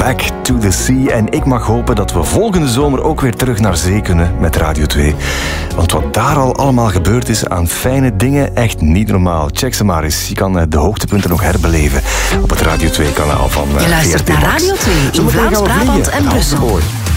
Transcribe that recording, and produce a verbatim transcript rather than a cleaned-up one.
Back to the Sea. En ik mag hopen dat we volgende zomer ook weer terug naar zee kunnen met Radio twee. Want wat daar al allemaal gebeurd is aan fijne dingen, echt niet normaal. Check ze maar eens. Je kan de hoogtepunten nog herbeleven op het Radio twee kanaal van Je luistert naar Radio twee in Vlaams-Brabant en Brussel.